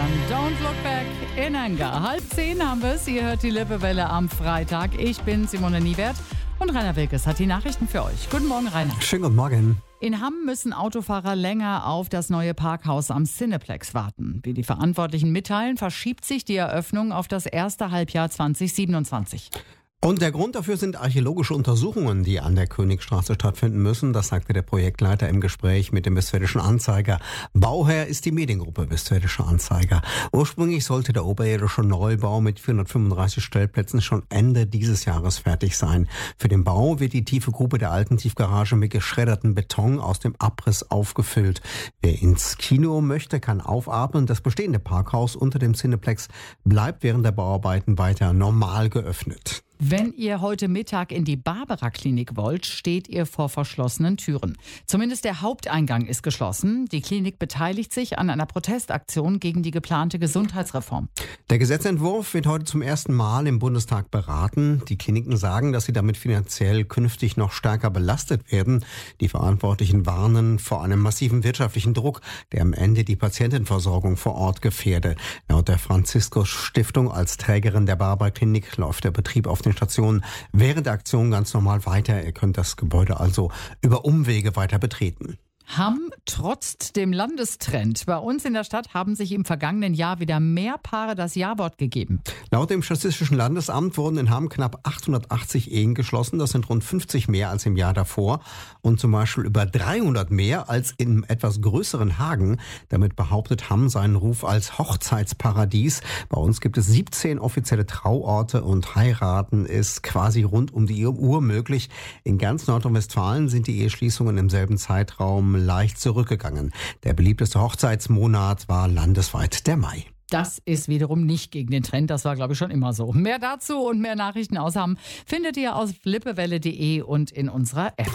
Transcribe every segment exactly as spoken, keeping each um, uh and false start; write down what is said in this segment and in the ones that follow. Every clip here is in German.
hören. Don't look back in anger. Halb zehn haben wir es. Ihr hört die Lippewelle am Freitag. Ich bin Simone Niewert und Rainer Wilkes hat die Nachrichten für euch. Guten Morgen, Rainer. Schönen guten Morgen. In Hamm müssen Autofahrer länger auf das neue Parkhaus am Cineplex warten. Wie die Verantwortlichen mitteilen, verschiebt sich die Eröffnung auf das erste Halbjahr zwanzig siebenundzwanzig. Und der Grund dafür sind archäologische Untersuchungen, die an der Königstraße stattfinden müssen. Das sagte der Projektleiter im Gespräch mit dem Westfälischen Anzeiger. Bauherr ist die Mediengruppe Westfälische Anzeiger. Ursprünglich sollte der oberirdische Neubau mit vierhundertfünfunddreißig Stellplätzen schon Ende dieses Jahres fertig sein. Für den Bau wird die tiefe Grube der alten Tiefgarage mit geschreddertem Beton aus dem Abriss aufgefüllt. Wer ins Kino möchte, kann aufatmen. Das bestehende Parkhaus unter dem Cineplex bleibt während der Bauarbeiten weiter normal geöffnet. Wenn ihr heute Mittag in die Barbara-Klinik wollt, steht ihr vor verschlossenen Türen. Zumindest der Haupteingang ist geschlossen. Die Klinik beteiligt sich an einer Protestaktion gegen die geplante Gesundheitsreform. Der Gesetzentwurf wird heute zum ersten Mal im Bundestag beraten. Die Kliniken sagen, dass sie damit finanziell künftig noch stärker belastet werden. Die Verantwortlichen warnen vor einem massiven wirtschaftlichen Druck, der am Ende die Patientenversorgung vor Ort gefährde. Laut der Franziskus-Stiftung als Trägerin der Barbara-Klinik läuft der Betrieb auf den Stationen während der Aktion ganz normal weiter. Ihr könnt das Gebäude also über Umwege weiter betreten. Hamm trotzt dem Landestrend. Bei uns in der Stadt haben sich im vergangenen Jahr wieder mehr Paare das Ja-Wort gegeben. Laut dem Statistischen Landesamt wurden in Hamm knapp achthundertachtzig Ehen geschlossen. Das sind rund fünfzig mehr als im Jahr davor und zum Beispiel über dreihundert mehr als im etwas größeren Hagen. Damit behauptet Hamm seinen Ruf als Hochzeitsparadies. Bei uns gibt es siebzehn offizielle Trauorte und heiraten ist quasi rund um die Uhr möglich. In ganz Nordrhein-Westfalen sind die Eheschließungen im selben Zeitraum leicht zurückgegangen. Der beliebteste Hochzeitsmonat war landesweit der Mai. Das ist wiederum nicht gegen den Trend, das war, glaube ich, schon immer so. Mehr dazu und mehr Nachrichten aus Hamm findet ihr auf lippewelle punkt de und in unserer App.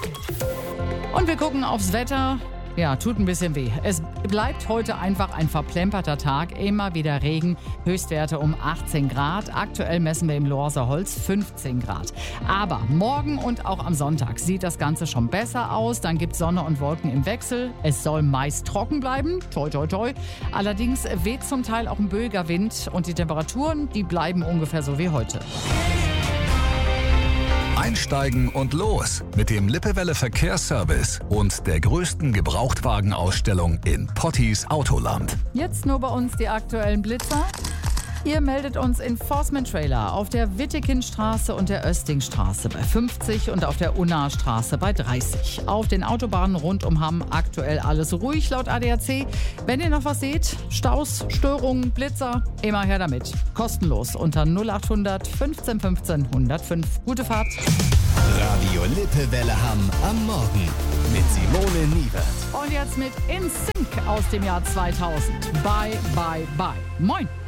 Und wir gucken aufs Wetter. Ja, tut ein bisschen weh. Es bleibt heute einfach ein verplemperter Tag. Immer wieder Regen, Höchstwerte um achtzehn Grad. Aktuell messen wir im Lorser Holz fünfzehn Grad. Aber morgen und auch am Sonntag sieht das Ganze schon besser aus. Dann gibt es Sonne und Wolken im Wechsel. Es soll meist trocken bleiben. Toi, toi, toi. Allerdings weht zum Teil auch ein böiger Wind. Und die Temperaturen, die bleiben ungefähr so wie heute. Einsteigen und los mit dem Lippewelle Verkehrsservice und der größten Gebrauchtwagenausstellung in Potties Autoland. Jetzt nur bei uns die aktuellen Blitzer. Ihr meldet uns Enforcement Trailer auf der Wittekindstraße und der Östingstraße bei fünfzig und auf der Unnastraße bei dreißig. Auf den Autobahnen rund um Hamm aktuell alles ruhig laut A D A C. Wenn ihr noch was seht, Staus, Störungen, Blitzer, immer her damit. Kostenlos unter null achthundert fünfzehn fünfzehn hundertfünf. Gute Fahrt. Radio Lippewelle Hamm am Morgen mit Simone Niewert. Und jetzt mit In Sync aus dem Jahr zweitausend. Bye, bye, bye. Moin.